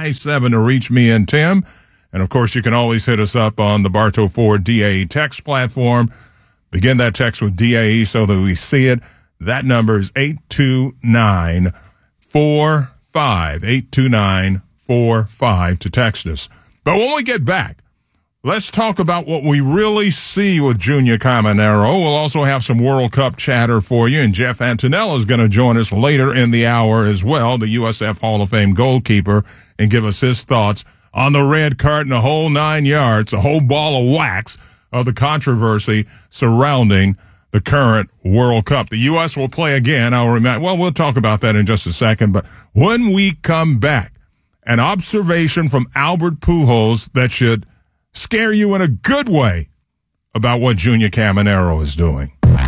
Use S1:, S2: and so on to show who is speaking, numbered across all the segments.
S1: 888-866-9157 to reach me and Tim. And, of course, you can always hit us up on the Bartow Ford DAE text platform. Begin that text with DAE so that we see it. That number is 82945, 82945 to text us. But when we get back, let's talk about what we really see with Junior Caminero. We'll also have some World Cup chatter for you, and Jeff Antonella is going to join us later in the hour as well, the USF Hall of Fame goalkeeper, and give us his thoughts on the red card and the whole 9 yards, a whole ball of wax of the controversy surrounding the current World Cup. The U.S. will play again. We'll talk about that in just a second. But when we come back, an observation from Albert Pujols that should scare you in a good way about what Junior Caminero is doing.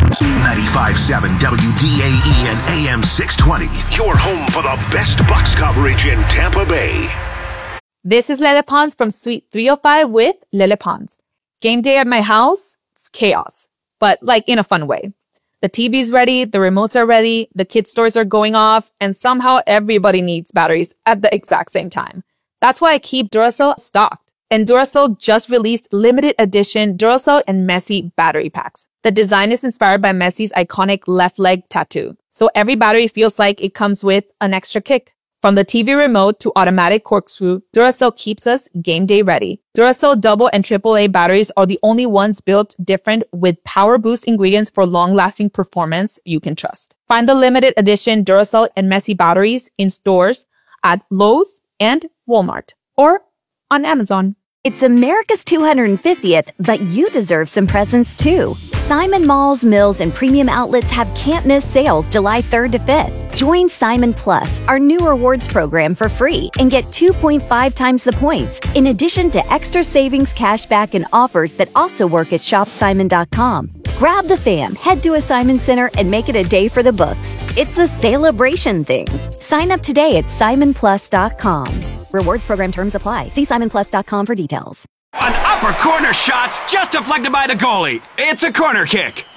S2: 95.7 WDAE and AM 620. Your home for the best Bucs coverage in Tampa Bay.
S3: This is Lele Pons from Suite 305 with Lele Pons. Game day at my house, it's chaos, but like in a fun way. The TV's ready, the remotes are ready, the kids' toys are going off, and somehow everybody needs batteries at the exact same time. That's why I keep Duracell stocked. And Duracell just released limited edition Duracell and Messi battery packs. The design is inspired by Messi's iconic left leg tattoo. So every battery feels like it comes with an extra kick. From the TV remote to automatic corkscrew, Duracell keeps us game day ready. Duracell double and AAA batteries are the only ones built different with power boost ingredients for long-lasting performance you can trust. Find the limited edition Duracell and Messi batteries in stores at Lowe's and Walmart or on Amazon.
S4: It's America's 250th, but you deserve some presents too. Simon Malls, Mills, and premium outlets have can't-miss sales July 3rd to 5th. Join Simon Plus, our new rewards program, for free and get 2.5 times the points, in addition to extra savings, cashback, and offers that also work at shopsimon.com. Grab the fam, head to a Simon Center, and make it a day for the books. It's a celebration thing. Sign up today at simonplus.com. Rewards program terms apply. See simonplus.com for details.
S5: An upper corner shot's just deflected by the goalie. It's a corner kick.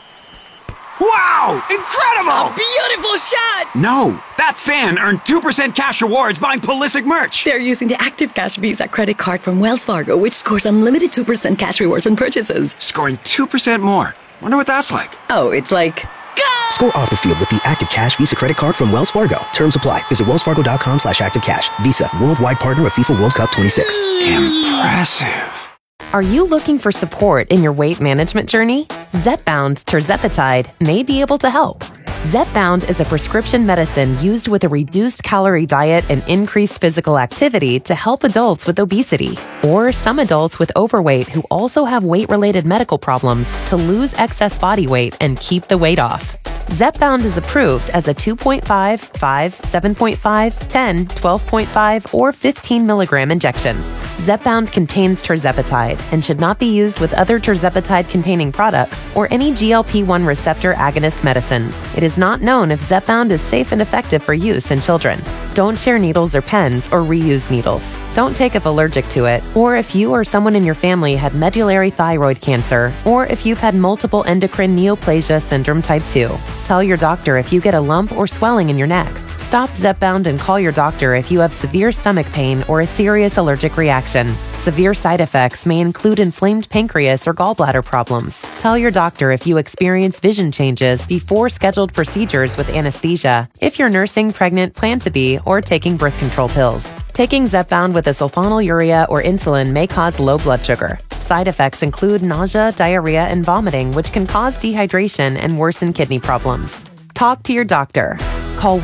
S5: Wow! Incredible!
S6: A beautiful shot!
S5: No, that fan earned 2% cash rewards buying Pulisic merch.
S6: They're using the Active Cash Visa credit card from Wells Fargo, which scores unlimited 2% cash rewards on purchases.
S5: Scoring 2% more. Wonder what that's like.
S6: Oh, it's like... Go!
S7: Score off the field with the Active Cash Visa credit card from Wells Fargo. Terms apply. Visit wellsfargo.com/activecash. Visa, worldwide partner of FIFA World Cup 26.
S5: Impressive.
S8: Are you looking for support in your weight management journey? Zepbound tirzepatide may be able to help. Zepbound is a prescription medicine used with a reduced calorie diet and increased physical activity to help adults with obesity, or some adults with overweight who also have weight-related medical problems to lose excess body weight and keep the weight off. Zepbound is approved as a 2.5, 5, 7.5, 10, 12.5, or 15 milligram injection. Zepbound contains tirzepatide and should not be used with other tirzepatide-containing products or any GLP-1 receptor agonist medicines. It is not known if Zepbound is safe and effective for use in children. Don't share needles or pens or reuse needles. Don't take if allergic to it, or if you or someone in your family had medullary thyroid cancer, or if you've had multiple endocrine neoplasia syndrome type 2. Tell your doctor if you get a lump or swelling in your neck. Stop Zepbound and call your doctor if you have severe stomach pain or a serious allergic reaction. Severe side effects may include inflamed pancreas or gallbladder problems. Tell your doctor if you experience vision changes before scheduled procedures with anesthesia, if you're nursing, pregnant, plan to be, or taking birth control pills. Taking Zepbound with a sulfonylurea or insulin may cause low blood sugar. Side effects include nausea, diarrhea, and vomiting, which can cause dehydration and worsen kidney problems. Talk to your doctor. Call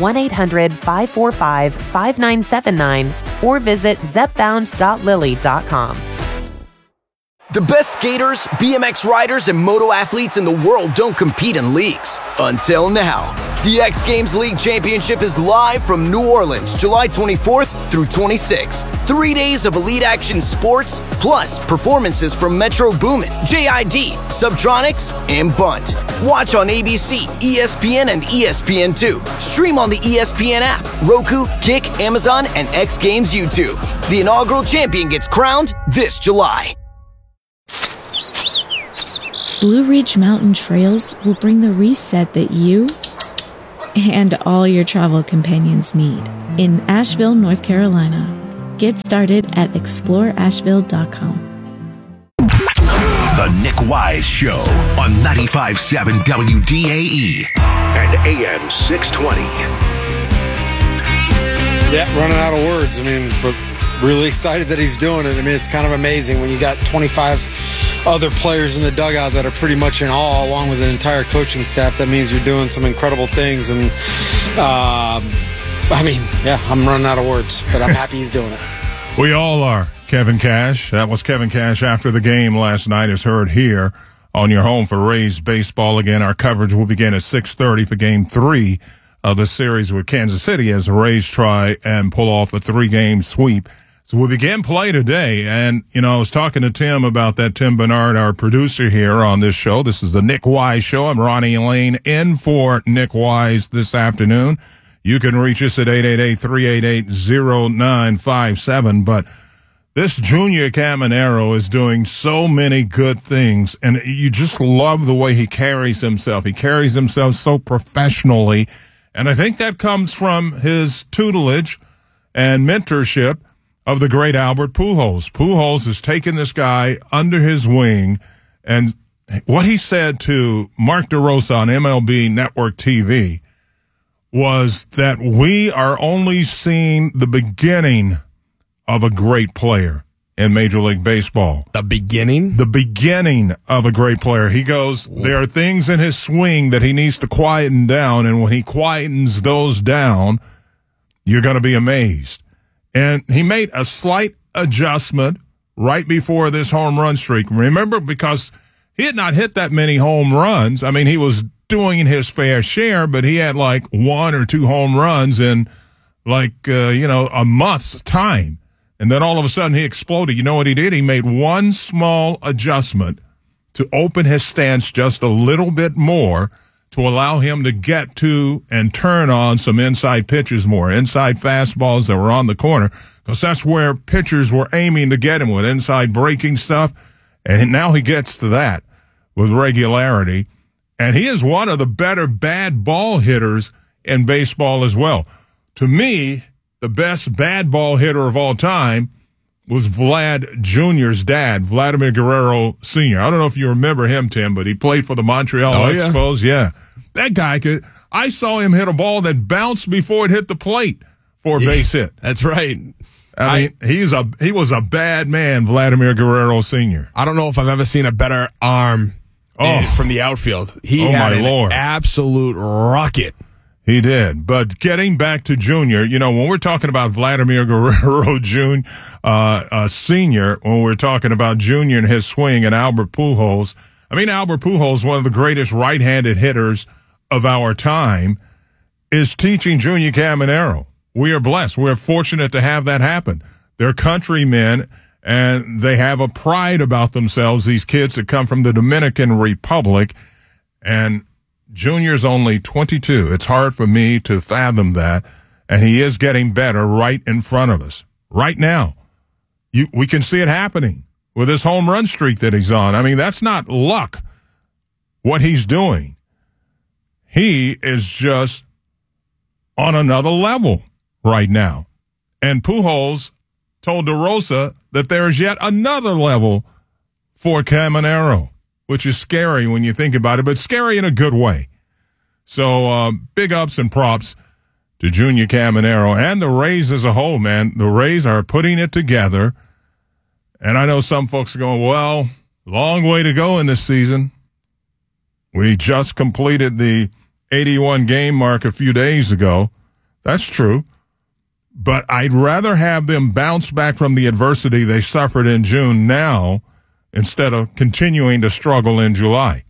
S8: 1-800-545-5979 or visit zepbound.lily.com.
S9: The best skaters, BMX riders, and moto athletes in the world don't compete in leagues. Until now. The X Games League Championship is live from New Orleans, July 24th through 26th. 3 days of elite action sports, plus performances from Metro Boomin, JID, Subtronics, and Bunt. Watch on ABC, ESPN, and ESPN2. Stream on the ESPN app, Roku, Kick, Amazon, and X Games YouTube. The inaugural champion gets crowned this July.
S10: Blue Ridge Mountain Trails will bring the reset that you and all your travel companions need in Asheville, North Carolina. Get started at exploreasheville.com.
S2: The Nick Wise Show on 95.7 WDAE and AM 620.
S11: Yeah, running out of words. I mean, but really excited that he's doing it. I mean, it's kind of amazing when you got 25 other players in the dugout that are pretty much in awe, along with an entire coaching staff. That means you're doing some incredible things. And, I mean, yeah, I'm running out of words, but I'm happy he's doing it.
S1: We all are. Kevin Cash. That was Kevin Cash after the game last night, is heard here on your home for Rays baseball. Again, our coverage will begin at 6:30 for Game 3 of the series with Kansas City as the Rays try and pull off a 3-game sweep. So we begin play today. And, you know, I was talking to Tim about that. Tim Bernard, our producer here on this show. This is the Nick Wise Show. I'm Ronnie Lane in for Nick Wise this afternoon. You can reach us at 888-388-0957. But this Junior Caminero is doing so many good things, and you just love the way he carries himself. He carries himself so professionally, and I think that comes from his tutelage and mentorship of the great Albert Pujols. Pujols has taken this guy under his wing, and what he said to Mark DeRosa on MLB Network TV was that we are only seeing the beginning of a great player in Major League Baseball.
S12: The beginning?
S1: The beginning of a great player. He goes, there are things in his swing that he needs to quieten down, and when he quietens those down, you're going to be amazed. And he made a slight adjustment right before this home run streak. Remember, because he had not hit that many home runs. I mean, he was doing his fair share, but he had like 1 or 2 home runs in a month's time. And then all of a sudden he exploded. You know what he did? He made one small adjustment to open his stance just a little bit more to allow him to get to and turn on some inside pitches more, inside fastballs that were on the corner, because that's where pitchers were aiming to get him with inside breaking stuff. And now he gets to that with regularity. And he is one of the better bad ball hitters in baseball as well. To me, the best bad ball hitter of all time was Vlad Jr.'s dad, Vladimir Guerrero Sr. I don't know if you remember him, Tim, but he played for the Montreal Expos. Yeah. That guy I saw him hit a ball that bounced before it hit the plate for a base hit.
S12: That's right.
S1: I mean, he was a bad man, Vladimir Guerrero Sr.
S12: I don't know if I've ever seen a better arm from the outfield. He had an absolute rocket.
S1: He did. But getting back to Junior, you know, when we're talking about Vladimir Guerrero Sr., when we're talking about Junior and his swing and Albert Pujols, I mean, Albert Pujols, one of the greatest right-handed hitters of our time, is teaching Junior Caminero. We are blessed. We're fortunate to have that happen. They're countrymen, and they have a pride about themselves, these kids that come from the Dominican Republic, and Junior's only 22. It's hard for me to fathom that, and he is getting better right in front of us. Right now, we can see it happening with this home run streak that he's on. I mean, that's not luck, what he's doing. He is just on another level right now. And Pujols told DeRosa that there is yet another level for Caminero, which is scary when you think about it, but scary in a good way. So big ups and props to Junior Caminero and the Rays as a whole, man. The Rays are putting it together. And I know some folks are going, well, long way to go in this season. We just completed the 81 game mark a few days ago. That's true. But I'd rather have them bounce back from the adversity they suffered in June now instead of continuing to struggle in July.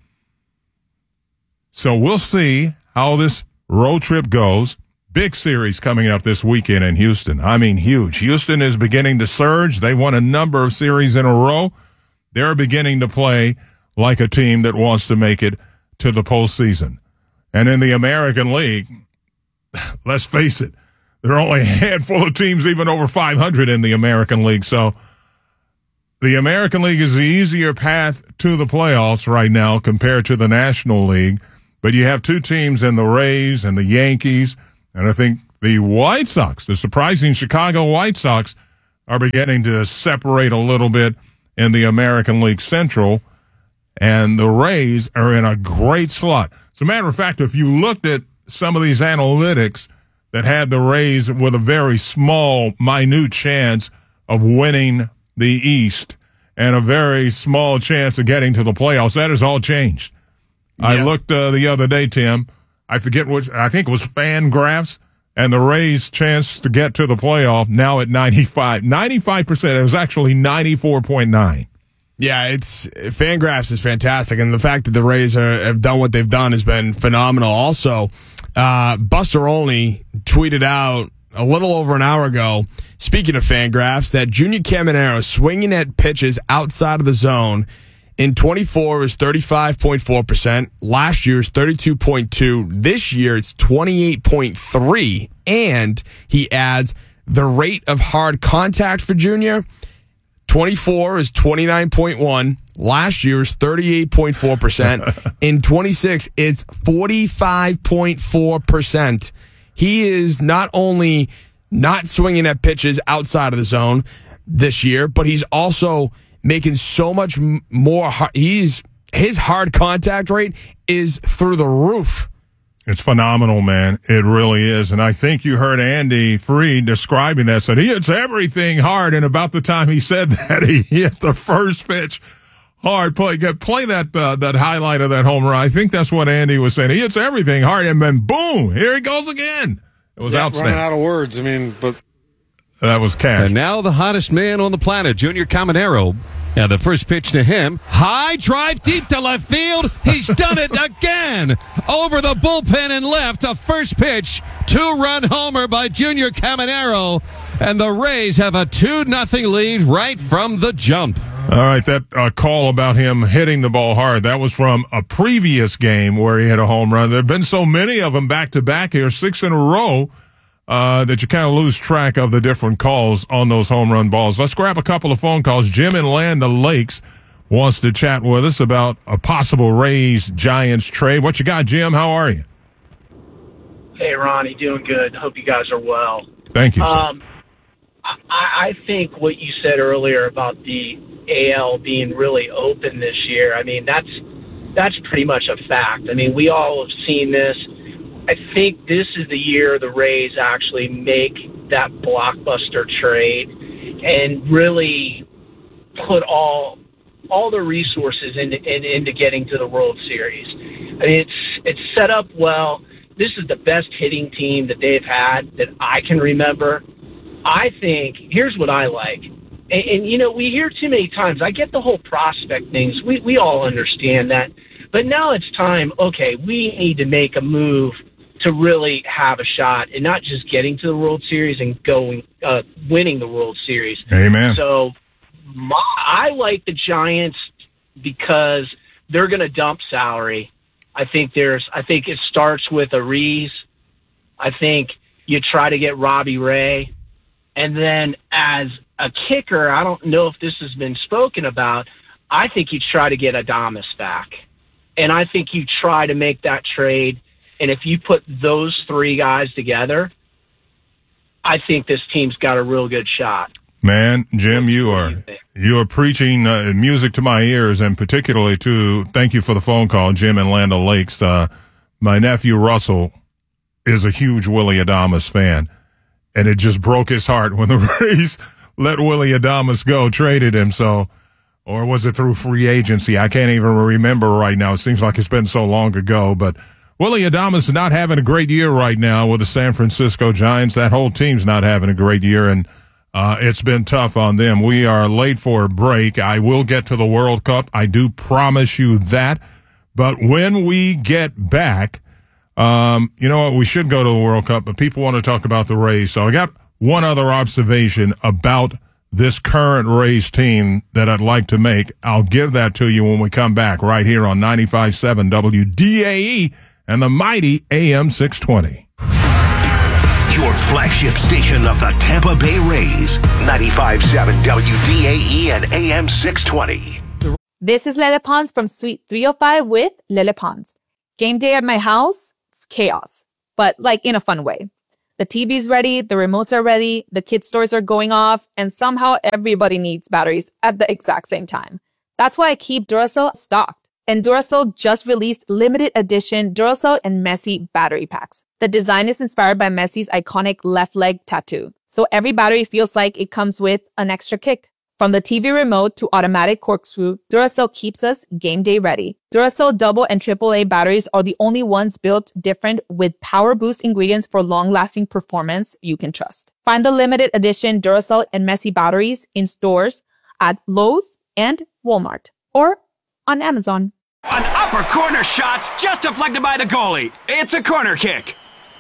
S1: So we'll see how this road trip goes. Big series coming up this weekend in Houston. I mean, huge. Houston is beginning to surge. They won a number of series in a row. They're beginning to play like a team that wants to make it to the postseason. And in the American League, let's face it, there are only a handful of teams even over 500 in the American League. So the American League is the easier path to the playoffs right now compared to the National League. But you have two teams in the Rays and the Yankees, and I think the White Sox, the surprising Chicago White Sox, are beginning to separate a little bit in the American League Central, and the Rays are in a great slot. As a matter of fact, if you looked at some of these analytics that had the Rays with a very small, minute chance of winning the East and a very small chance of getting to the playoffs, that has all changed. Yeah. I looked the other day, Tim. I forget which. I think it was FanGraphs, and the Rays' chance to get to the playoff now at 95%. It was actually 94.9.
S12: Yeah, FanGraphs is fantastic, and the fact that the Rays have done what they've done has been phenomenal. Also, Buster Olney tweeted out a little over an hour ago, speaking of FanGraphs, that Junior Caminero swinging at pitches outside of the zone in 24 is 35.4%. Last year is 32.2. This year it's 28.3. And he adds the rate of hard contact for Junior, 24 is 29.1. Last year is 38.4%. In 26, it's 45.4%. He is not only not swinging at pitches outside of the zone this year, but he's also making so much more. His hard contact rate is through the roof.
S1: It's phenomenal, man. It really is. And I think you heard Andy Freed describing that. Said he hits everything hard. And about the time he said that, he hit the first pitch hard. Play that highlight of that home run. I think that's what Andy was saying. He hits everything hard, and then boom, here he goes again. It was outstanding.
S11: Running out of words. I mean, but
S1: that was cash.
S13: And now the hottest man on the planet, Junior Caminero. Yeah, the first pitch to him. High drive deep to left field. He's done it again. Over the bullpen and left. A first pitch. 2-run homer by Junior Caminero. And the Rays have a 2-0 lead right from the jump.
S1: All right, that call about him hitting the ball hard, that was from a previous game where he hit a home run. There have been so many of them back-to-back here, 6 in a row, that you kind of lose track of the different calls on those home run balls. Let's grab a couple of phone calls. Jim in Land O'Lakes wants to chat with us about a possible Rays-Giants trade. What you got, Jim? How are you?
S14: Hey, Ronnie, doing good. Hope you guys are well.
S1: Thank you, sir.
S14: I think what you said earlier about the AL being really open this year, I mean, that's pretty much a fact. I mean, we all have seen this. I think this is the year the Rays actually make that blockbuster trade and really put all the resources into getting to the World Series. I mean, it's set up well. This is the best hitting team that they've had that I can remember. I think, here's what I like. And you know, we hear too many times, I get the whole prospect things. We all understand that. But now it's time, okay, we need to make a move to really have a shot and not just getting to the World Series and winning the World Series.
S1: Amen.
S14: So I like the Giants because they're going to dump salary. I think it starts with Ariz. I think you try to get Robbie Ray. And then as a kicker, I don't know if this has been spoken about, I think you try to get Adames back. And I think you try to make that trade. And if you put those three guys together, I think this team's got a real good shot.
S1: Man, Jim, you are preaching music to my ears, and particularly thank you for the phone call, Jim in Land O'Lakes. My nephew Russell is a huge Willy Adames fan, and it just broke his heart when the Rays let Willy Adames go, traded him. So, or was it through free agency? I can't even remember right now. It seems like it's been so long ago, but Willy Adames is not having a great year right now with the San Francisco Giants. That whole team's not having a great year, and it's been tough on them. We are late for a break. I will get to the World Cup. I do promise you that. But when we get back, you know what? We should go to the World Cup, but people want to talk about the Rays. So I got one other observation about this current Rays team that I'd like to make. I'll give that to you when we come back right here on 95.7 WDAE and the mighty AM 620.
S2: Your flagship station of the Tampa Bay Rays, 95.7 WDAE and AM 620.
S3: This is Lele Pons from Suite 305 with Lele Pons. Game day at my house, it's chaos, but like in a fun way. The TV's ready, the remotes are ready, the kids' stores are going off, and somehow everybody needs batteries at the exact same time. That's why I keep Duracell stocked. And Duracell just released limited edition Duracell and Messi battery packs. The design is inspired by Messi's iconic left leg tattoo. So every battery feels like it comes with an extra kick. From the TV remote to automatic corkscrew, Duracell keeps us game day ready. Duracell double and AAA batteries are the only ones built different with power boost ingredients for long-lasting performance you can trust. Find the limited edition Duracell and Messi batteries in stores at Lowe's and Walmart or on Amazon.
S5: An upper corner shot's just deflected by the goalie. It's a corner kick.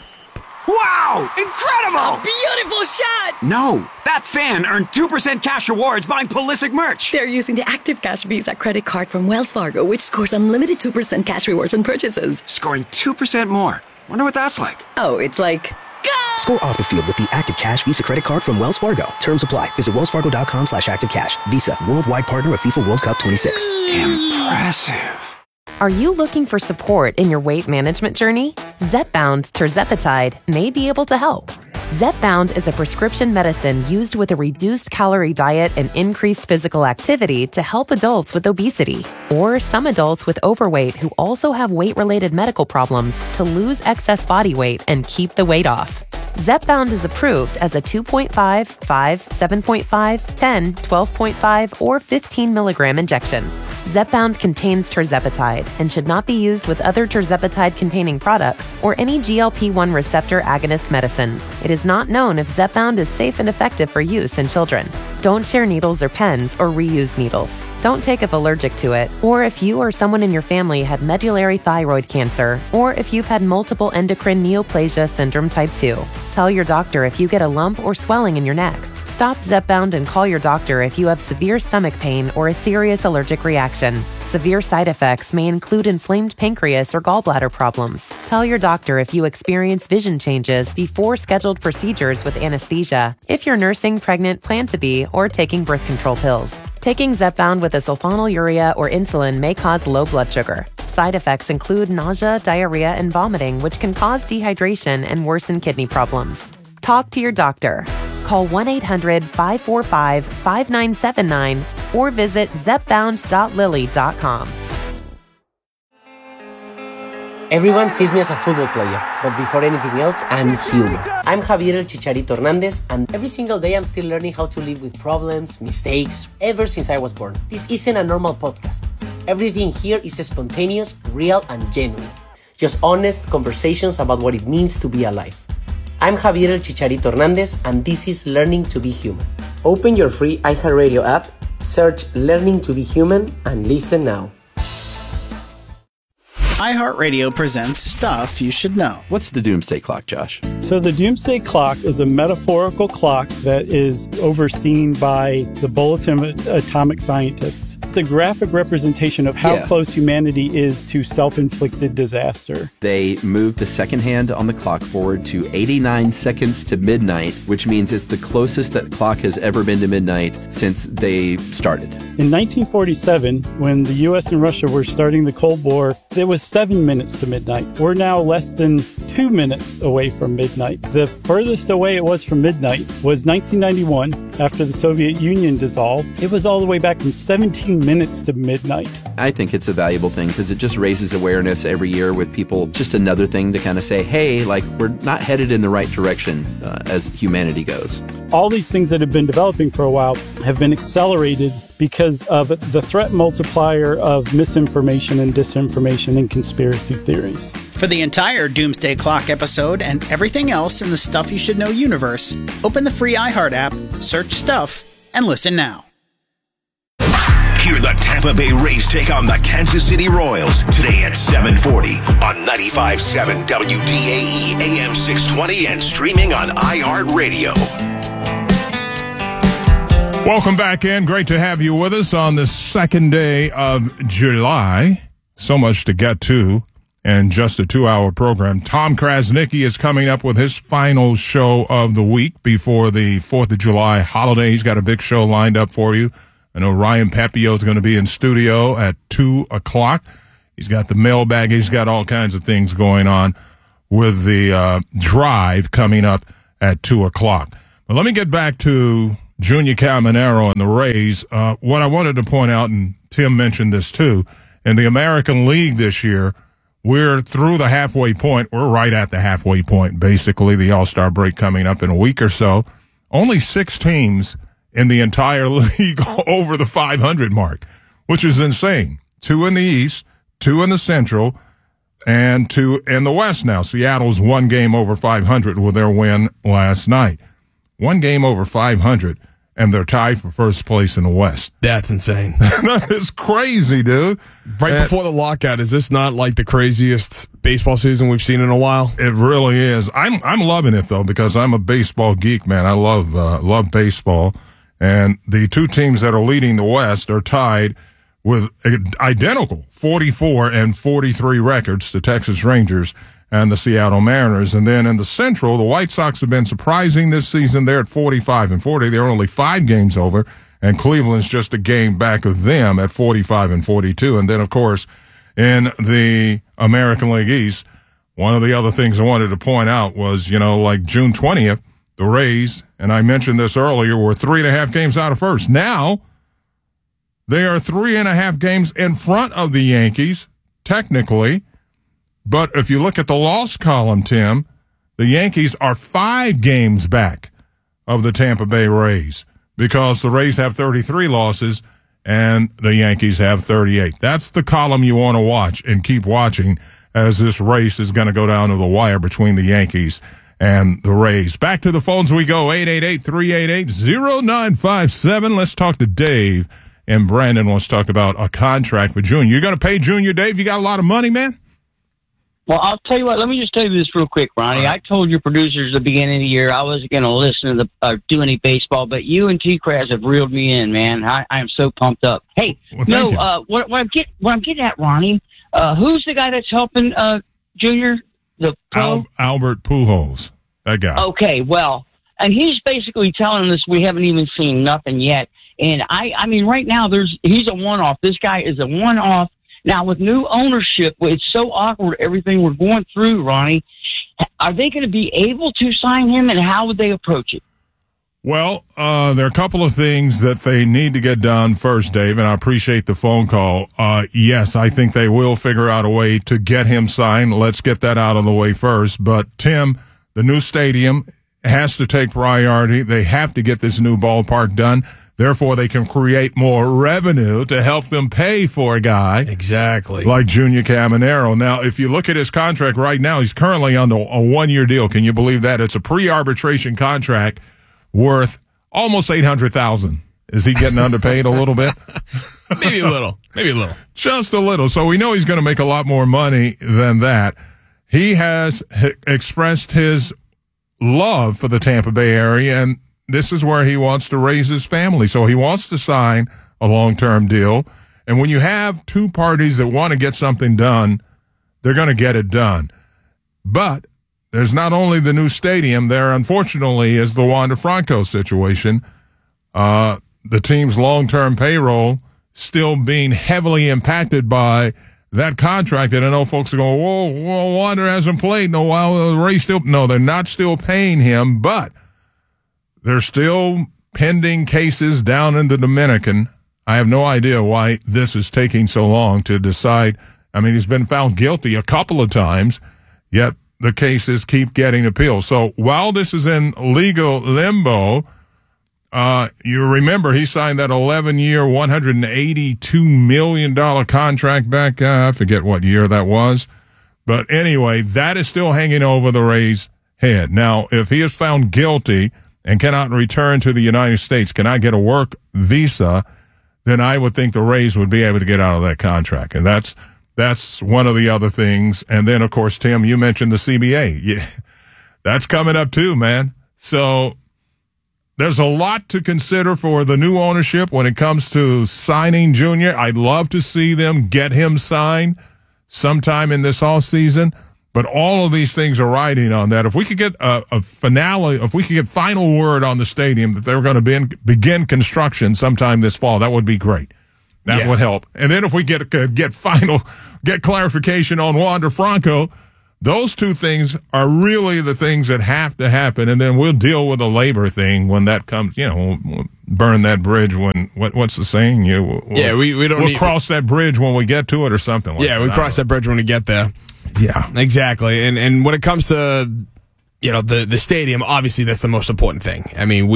S5: Wow! Incredible!
S6: Beautiful shot!
S5: No, that fan earned 2% cash rewards buying Pulisic merch.
S6: They're using the Active Cash Visa credit card from Wells Fargo, which scores unlimited 2% cash rewards on purchases.
S5: Scoring 2% more. Wonder what that's like.
S6: Oh, it's like...
S7: Score off the field with the Active Cash Visa credit card from Wells Fargo. Terms apply. Visit wellsfargo.com/activecash. Visa, worldwide partner of FIFA World Cup 26.
S5: Impressive.
S8: Are you looking for support in your weight management journey? Zepbound tirzepatide may be able to help. Zepbound is a prescription medicine used with a reduced calorie diet and increased physical activity to help adults with obesity or some adults with overweight who also have weight-related medical problems to lose excess body weight and keep the weight off. Zepbound is approved as a 2.5, 5, 7.5, 10, 12.5, or 15 milligram injection. Zepbound contains tirzepatide and should not be used with other tirzepatide-containing products or any GLP-1 receptor agonist medicines. It is not known if Zepbound is safe and effective for use in children. Don't share needles or pens or reuse needles. Don't take if allergic to it, or if you or someone in your family had medullary thyroid cancer, or if you've had multiple endocrine neoplasia syndrome type 2. Tell your doctor if you get a lump or swelling in your neck. Stop Zepbound and call your doctor if you have severe stomach pain or a serious allergic reaction. Severe side effects may include inflamed pancreas or gallbladder problems. Tell your doctor if you experience vision changes before scheduled procedures with anesthesia, if you're nursing, pregnant, plan to be, or taking birth control pills. Taking Zepbound with a sulfonylurea or insulin may cause low blood sugar. Side effects include nausea, diarrhea, and vomiting, which can cause dehydration and worsen kidney problems. Talk to your doctor. Call 1-800-545-5979 or visit zepbound.lilly.com.
S15: Everyone sees me as a football player, but before anything else, I'm human. I'm Javier El Chicharito Hernandez, and every single day I'm still learning how to live with problems, mistakes, ever since I was born. This isn't a normal podcast. Everything here is spontaneous, real, and genuine. Just honest conversations about what it means to be alive. I'm Javier El Chicharito Hernandez, and this is Learning to be Human. Open your free iHeartRadio app, search Learning to be Human, and listen now.
S16: iHeartRadio presents Stuff You Should Know.
S17: What's the Doomsday Clock, Josh?
S18: So the Doomsday Clock is a metaphorical clock that is overseen by the Bulletin of Atomic Scientists. It's a graphic representation of how close humanity is to self-inflicted disaster.
S17: They moved the second hand on the clock forward to 89 seconds to midnight, which means it's the closest that clock has ever been to midnight since they started.
S18: In 1947, when the U.S. and Russia were starting the Cold War, it was 7 minutes to midnight. We're now less than 2 minutes away from midnight. The furthest away it was from midnight was 1991, after the Soviet Union dissolved. It was all the way back from 17 minutes to midnight.
S17: I think it's a valuable thing because it just raises awareness every year with people. Just another thing to kind of say, hey, like, we're not headed in the right direction as humanity goes.
S18: All these things that have been developing for a while have been accelerated because of the threat multiplier of misinformation and disinformation and conspiracy theories.
S16: For the entire Doomsday Clock episode and everything else in the Stuff You Should Know universe, open the free iHeart app, search Stuff, and listen now.
S2: Hear the Tampa Bay Rays take on the Kansas City Royals today at 7:40 on 95.7 WDAE AM 620 and streaming on iHeartRadio.
S1: Welcome back in. Great to have you with us on the second day of July. So much to get to in just a 2-hour program. Tom Krasnicki is coming up with his final show of the week before the 4th of July holiday. He's got a big show lined up for you. I know Ryan Pepio is going to be in studio at 2 o'clock. He's got the mailbag. He's got all kinds of things going on with the drive coming up at 2 o'clock. But let me get back to Junior Caminero and the Rays. What I wanted to point out, and Tim mentioned this too, in the American League this year, we're through the halfway point. We're right at the halfway point, basically, the All-Star break coming up in a week or so. Only 6 teams in the entire league over the 500 mark, which is insane. 2 in the East, 2 in the Central, and 2 in the West now. Seattle's 1 game over 500 with their win last night. 1 game over 500, and they're tied for first place in the West.
S12: That's insane.
S1: That is crazy, dude.
S12: Right before the lockout, is this not like the craziest baseball season we've seen in a while?
S1: It really is. I'm loving it, though, because I'm a baseball geek, man. I love baseball. And the 2 teams that are leading the West are tied with identical 44 and 43 records, the Texas Rangers and the Seattle Mariners. And then in the Central, the White Sox have been surprising this season. They're at 45 and 40. They're only 5 games over, and Cleveland's just a game back of them at 45 and 42. And then, of course, in the American League East, one of the other things I wanted to point out was, like June 20th, the Rays, and I mentioned this earlier, were 3.5 games out of first. Now, they are 3.5 games in front of the Yankees, technically. But if you look at the loss column, Tim, the Yankees are 5 games back of the Tampa Bay Rays because the Rays have 33 losses and the Yankees have 38. That's the column you want to watch and keep watching as this race is going to go down to the wire between the Yankees and the Rays. Back to the phones we go, 888-388-0957. Let's talk to Dave. And Brandon wants to talk about a contract for Junior. You're going to pay Junior, Dave? You got a lot of money, man?
S19: Well, I'll tell you what. Let me just tell you this real quick, Ronnie. I told your producers at the beginning of the year I wasn't going to listen to do any baseball, but you and T-Kraz have reeled me in, man. I am so pumped up. Hey, what I'm getting at, Ronnie, who's the guy that's helping Junior? The
S1: Albert Pujols, that guy.
S19: Okay, well, and he's basically telling us we haven't even seen nothing yet. And I mean, right now he's a one-off. This guy is a one-off. Now, with new ownership, it's so awkward, everything we're going through, Ronnie. Are they going to be able to sign him, and how would they approach it?
S1: Well, there are a couple of things that they need to get done first, Dave, and I appreciate the phone call. Yes, I think they will figure out a way to get him signed. Let's get that out of the way first. But, Tim, the new stadium has to take priority. They have to get this new ballpark done. Therefore, they can create more revenue to help them pay for a guy.
S12: Exactly.
S1: Like Junior Caminero. Now, if you look at his contract right now, he's currently on a 1-year deal. Can you believe that? It's a pre-arbitration contract worth almost $800,000. Is he getting underpaid a little bit?
S12: Maybe a little.
S1: Just a little. So we know he's going to make a lot more money than that. He has expressed his love for the Tampa Bay area, and this is where he wants to raise his family. So he wants to sign a long-term deal. And when you have 2 parties that want to get something done, they're going to get it done. But there's not only the new stadium, there unfortunately is the Wander Franco situation. The team's long-term payroll still being heavily impacted by that contract. And I know folks are going, whoa, Wander hasn't played in a while. The Rays no, they're not still paying him, but there's still pending cases down in the Dominican. I have no idea why this is taking so long to decide. I mean, he's been found guilty a couple of times, yet the cases keep getting appealed. So while this is in legal limbo, you remember he signed that 11-year, $182 million contract back, I forget what year that was. But anyway, that is still hanging over the Rays' head. Now, if he is found guilty and cannot return to the United States, cannot get a work visa, then I would think the Rays would be able to get out of that contract. And that's one of the other things. And then, of course, Tim, you mentioned the CBA. Yeah, that's coming up too, man. So there's a lot to consider for the new ownership when it comes to signing Junior. I'd love to see them get him signed sometime in this offseason. But all of these things are riding on that. If we could get a finale, if we could get final word on the stadium that they're going to begin construction sometime this fall, that would be great. That would help. And then if we get clarification on Wander Franco, Those two things are really the things that have to happen, and then we'll deal with the labor thing when that comes. We'll burn that bridge when what's the saying? We don't. We'll cross that bridge when we get to it, or something like that.
S12: Yeah, we cross that bridge when we get there.
S1: Yeah,
S12: exactly. And when it comes to the stadium, obviously that's the most important thing. I mean,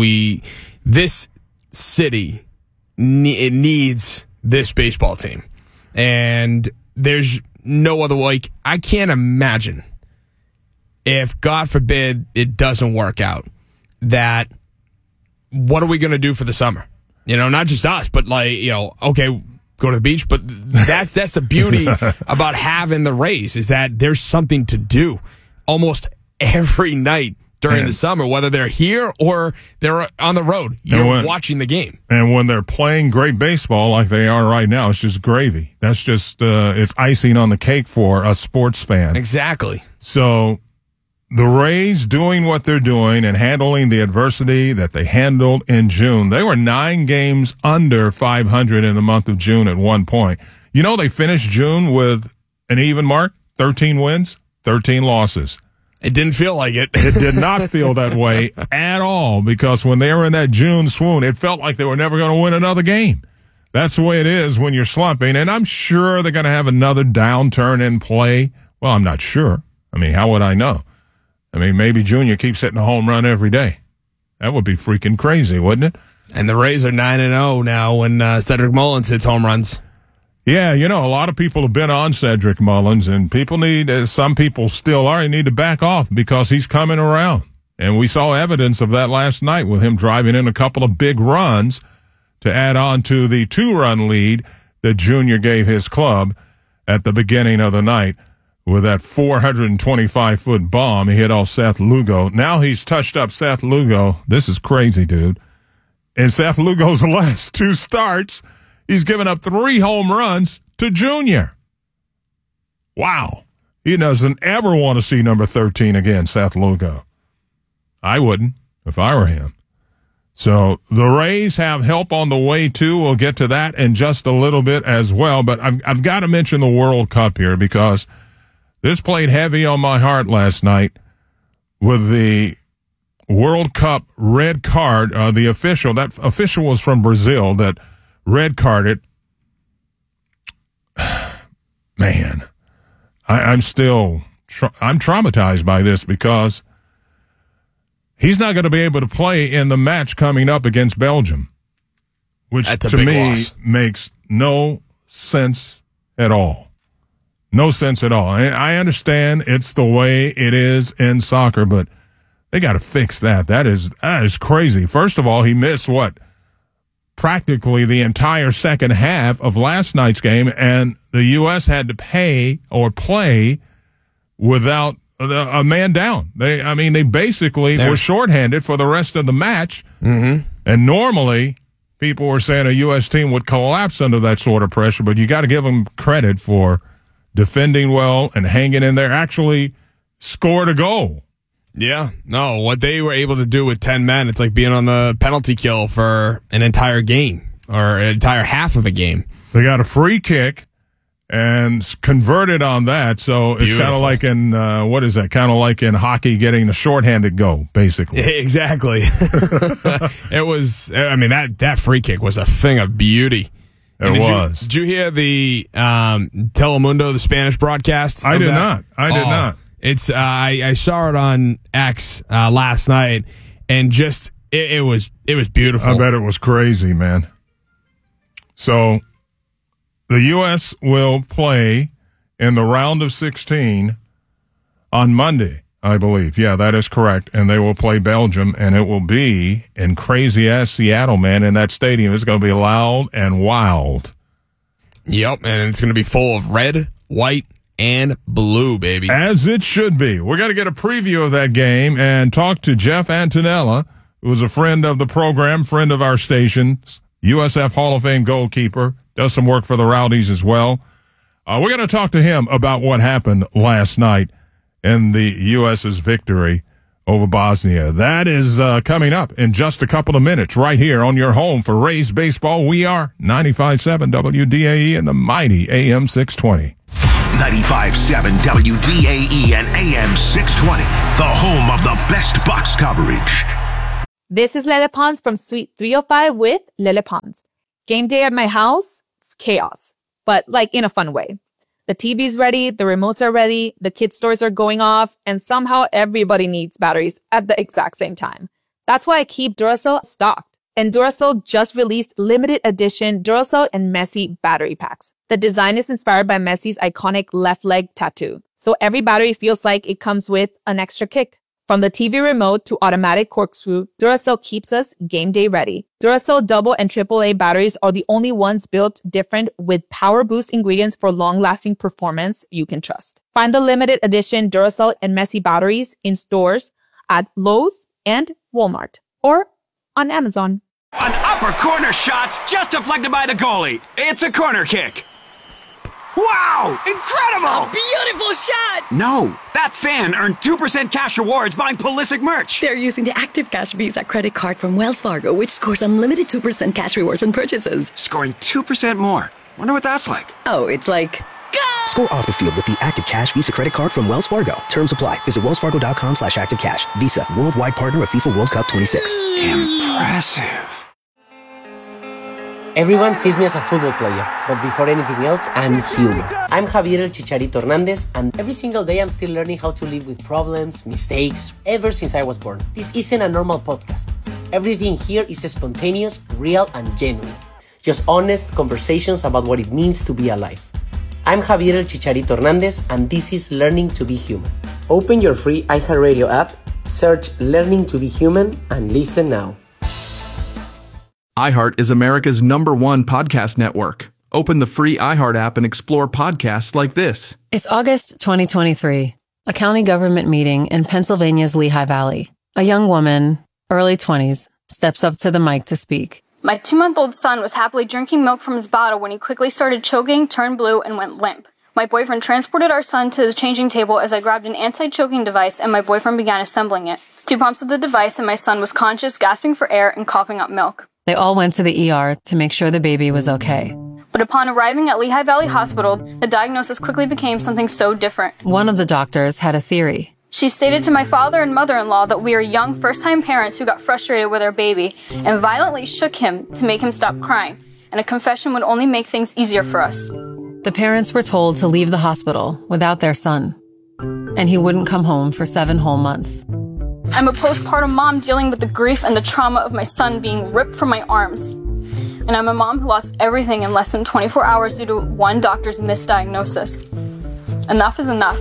S12: this city it needs this baseball team, and there's no other way. I can't imagine if, God forbid, it doesn't work out, that what are we going to do for the summer? Not just us, but okay, go to the beach. But that's the beauty about having the Rays, is that there's something to do almost every night during the summer, whether they're here or they're on the road. You're watching the game.
S1: And when they're playing great baseball like they are right now, it's just gravy. That's just, it's icing on the cake for a sports fan.
S12: Exactly.
S1: So the Rays doing what they're doing and handling the adversity that they handled in June, they were 9 games under 500 in the month of June at one point. They finished June with an even mark, 13 wins, 13 losses.
S12: It didn't feel like it.
S1: It did not feel that way at all, because when they were in that June swoon, it felt like they were never going to win another game. That's the way it is when you're slumping, and I'm sure they're going to have another downturn in play. Well, I'm not sure. I mean, how would I know? I mean, maybe Junior keeps hitting a home run every day. That would be freaking crazy, wouldn't it?
S12: And the Rays are 9-0 now when Cedric Mullins hits home runs.
S1: Yeah, a lot of people have been on Cedric Mullins, and some people still are, need to back off because he's coming around. And we saw evidence of that last night with him driving in a couple of big runs to add on to the 2-run lead that Junior gave his club at the beginning of the night with that 425-foot bomb he hit off Seth Lugo. Now he's touched up Seth Lugo. This is crazy, dude. In Seth Lugo's last 2 starts, he's given up 3 home runs to Junior. Wow. He doesn't ever want to see number 13 again, Seth Lugo. I wouldn't if I were him. So the Rays have help on the way, too. We'll get to that in just a little bit as well. But I've got to mention the World Cup here because this played heavy on my heart last night with the World Cup red card. The official, that official was from Brazil that red carded. Man, I'm still I'm traumatized by this because he's not going to be able to play in the match coming up against Belgium, which to me makes no sense at all. No sense at all. I understand it's the way it is in soccer, but they got to fix that. That is crazy. First of all, he missed practically the entire second half of last night's game, and the U.S. had to pay or play without a man down. They basically were shorthanded for the rest of the match.
S12: Mm-hmm.
S1: And normally, people were saying a U.S. team would collapse under that sort of pressure, but you got to give them credit for defending well and hanging in there. Actually scored a goal.
S12: Yeah, no, what they were able to do with 10 men, it's like being on the penalty kill for an entire game or an entire half of a game.
S1: They got a free kick and converted on that, so it's kind of like in, what is that? Kind of like in hockey getting the shorthanded goal, basically.
S12: Exactly. It was, that free kick was a thing of beauty.
S1: It was.
S12: Did you hear the Telemundo, the Spanish broadcast?
S1: I did not.
S12: It's I saw it on X last night, and just it was beautiful.
S1: I bet it was crazy, man. So the U.S. will play in the round of 16 on Monday, I believe. Yeah, that is correct. And they will play Belgium, and it will be in crazy-ass Seattle, man. In that stadium, it's going to be loud and wild.
S12: Yep, and it's going to be full of red, white, and blue, baby.
S1: As it should be. We're going to get a preview of that game and talk to Jeff Antonella, who's a friend of the program, friend of our station, USF Hall of Fame goalkeeper, does some work for the Rowdies as well. We're going to talk to him about what happened last night in the U.S.'s victory over Bosnia. That is coming up in just a couple of minutes right here on your home for Rays Baseball. We are 95.7 WDAE and the mighty AM 620.
S2: 95.7 WDAE and AM 620, the home of the best Bucs coverage.
S3: This is Lele Pons from Suite 305 with Lele Pons. Game day at my house, it's chaos, but like in a fun way. The TV's ready, the remotes are ready, the kids' stores are going off, and somehow everybody needs batteries at the exact same time. That's why I keep Duracell stocked. And Duracell just released limited edition Duracell and Messi battery packs. The design is inspired by Messi's iconic left leg tattoo. So every battery feels like it comes with an extra kick. From the TV remote to automatic corkscrew, Duracell keeps us game day ready. Duracell double and AAA batteries are the only ones built different with power boost ingredients for long-lasting performance you can trust. Find the limited edition Duracell and Messi batteries in stores at Lowe's and Walmart or on Amazon.
S5: An upper corner shot's just deflected by the goalie. It's a corner kick. Wow! Incredible!
S6: Beautiful shot!
S5: No, that fan earned 2% cash rewards buying Pulisic merch.
S6: They're using the Active Cash Visa credit card from Wells Fargo, which scores unlimited 2% cash rewards on purchases.
S5: Scoring 2% more. Wonder what that's like.
S6: Oh, it's like...
S7: Score off the field with the Active Cash Visa credit card from Wells Fargo. Terms apply. Visit wellsfargo.com/activecash. Visa, worldwide partner of FIFA World Cup 26.
S5: Impressive.
S15: Everyone sees me as a football player, but before anything else, I'm human. I'm Javier El Chicharito Hernandez, and every single day I'm still learning how to live with problems, mistakes, ever since I was born. This isn't a normal podcast. Everything here is spontaneous, real, and genuine. Just honest conversations about what it means to be alive. I'm Javier El Chicharito Hernandez, and this is Learning to be Human. Open your free iHeartRadio app, search Learning to be Human, and listen now.
S20: iHeart is America's #1 podcast network. Open the free iHeart app and explore podcasts like this.
S21: It's August 2023, a county government meeting in Pennsylvania's Lehigh Valley. A young woman, early 20s, steps up to the mic to speak.
S22: My 2-month-old son was happily drinking milk from his bottle when he quickly started choking, turned blue, and went limp. My boyfriend transported our son to the changing table as I grabbed an anti-choking device and my boyfriend began assembling it. 2 pumps of the device and my son was conscious, gasping for air, and coughing up milk.
S21: They all went to the ER to make sure the baby was okay.
S22: But upon arriving at Lehigh Valley Hospital, the diagnosis quickly became something so different.
S21: One of the doctors had a theory.
S22: She stated to my father and mother-in-law that we are young first-time parents who got frustrated with our baby and violently shook him to make him stop crying, and a confession would only make things easier for us.
S21: The parents were told to leave the hospital without their son, and he wouldn't come home for 7 whole months.
S22: I'm a postpartum mom dealing with the grief and the trauma of my son being ripped from my arms. And I'm a mom who lost everything in less than 24 hours due to one doctor's misdiagnosis. Enough is enough.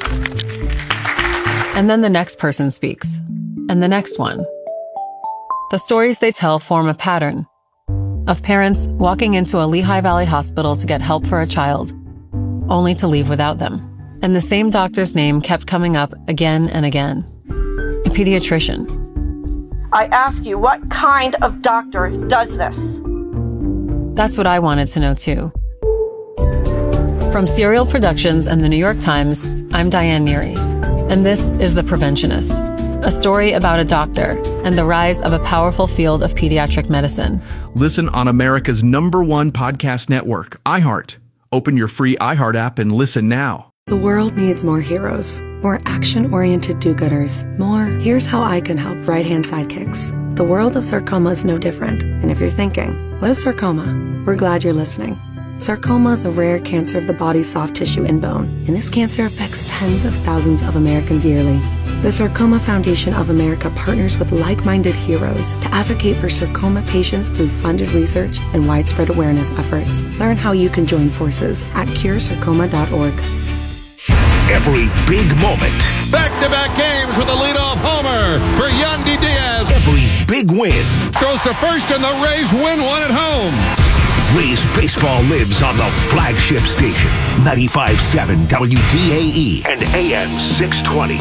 S21: And then the next person speaks, and the next one. The stories they tell form a pattern of parents walking into a Lehigh Valley hospital to get help for a child, only to leave without them. And the same doctor's name kept coming up again and again. A pediatrician.
S23: I ask you, what kind of doctor does this?
S21: That's what I wanted to know too. From Serial Productions and the New York Times, I'm Diane Neary. And this is The Preventionist, a story about a doctor and the rise of a powerful field of pediatric medicine.
S20: Listen on America's #1 podcast network, iHeart. Open your free iHeart app and listen now.
S24: The world needs more heroes, more action-oriented do-gooders, more here's how I can help right-hand sidekicks. The world of sarcoma is no different. And if you're thinking, what is sarcoma? We're glad you're listening. Sarcoma is a rare cancer of the body's soft tissue and bone, and this cancer affects tens of thousands of Americans yearly. The Sarcoma Foundation of America partners with like-minded heroes to advocate for sarcoma patients through funded research and widespread awareness efforts. Learn how you can join forces at curesarcoma.org.
S2: Every big moment.
S13: Back-to-back games with a leadoff homer for Yandy Diaz.
S2: Every big win.
S13: Throws to first and the Rays win one at home.
S2: Rays baseball lives on the flagship station, 95.7 WDAE and AM 620.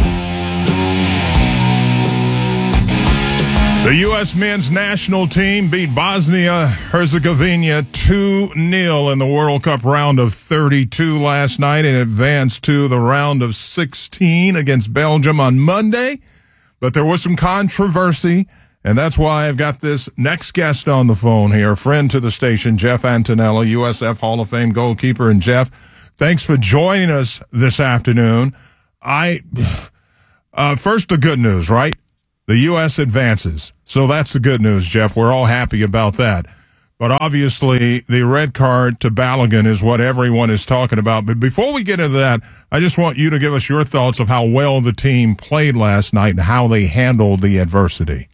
S1: The U.S. men's national team beat Bosnia-Herzegovina 2-0 in the World Cup round of 32 last night and advanced to the round of 16 against Belgium on Monday. But there was some controversy, and that's why I've got this next guest on the phone here, a friend to the station, Jeff Antonello, USF Hall of Fame goalkeeper. And Jeff, Thanks for joining us this afternoon. First, the good news, right? The U.S. advances. So that's the good news, Jeff. We're all happy about that. But obviously, the red card to Balogun is what everyone is talking about. But before we get into that, I just want you to give us your thoughts of how well the team played last night and how they handled the adversity.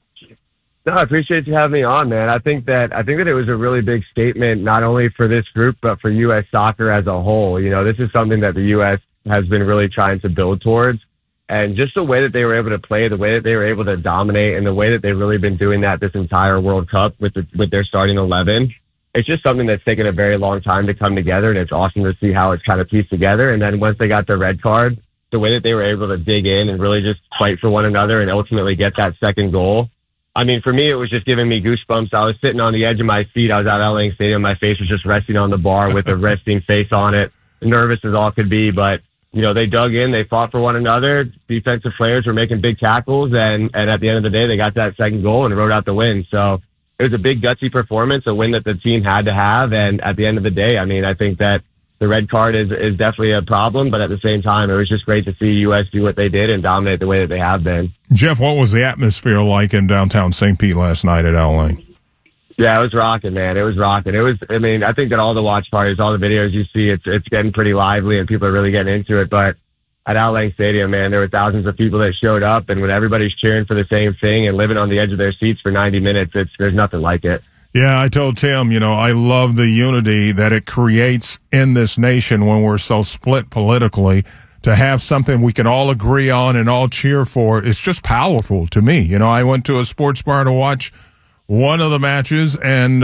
S4: No, I appreciate you having me on, man. I think that it was a really big statement, not only for this group, but for U.S. soccer as a whole. You know, this is something that the U.S. has been really trying to build towards. And just the way that they were able to play, the way that they were able to dominate, and the way that they've really been doing that this entire World Cup with their starting 11, it's just something that's taken a very long time to come together, and it's awesome to see how it's kind of pieced together. And then once they got their red card, the way that they were able to dig in and really just fight for one another and ultimately get that second goal. I mean, for me, it was just giving me goosebumps. I was sitting on the edge of my seat. I was at Al Lang Stadium. My face was just resting on the bar with a resting face on it, nervous as all could be, but you know, they dug in, they fought for one another. Defensive players were making big tackles, and at the end of the day, they got that second goal and wrote out the win. So it was a big gutsy performance, a win that the team had to have. And at the end of the day, I mean, I think that the red card is definitely a problem, but at the same time, it was just great to see U.S. do what they did and dominate the way that they have been.
S1: Jeff, what was the atmosphere like in downtown St. Pete last night at Al Lang?
S4: Yeah, it was rocking, man. It was rocking. I mean, I think that all the watch parties, all the videos you see, it's getting pretty lively and people are really getting into it. But at Al Lang Stadium, man, there were thousands of people that showed up, and when everybody's cheering for the same thing and living on the edge of their seats for 90 minutes, there's nothing like it.
S1: Yeah, I told Tim, you know, I love the unity that it creates in this nation when we're so split politically. To have something we can all agree on and all cheer for, it's just powerful to me. You know, I went to a sports bar to watch one of the matches, and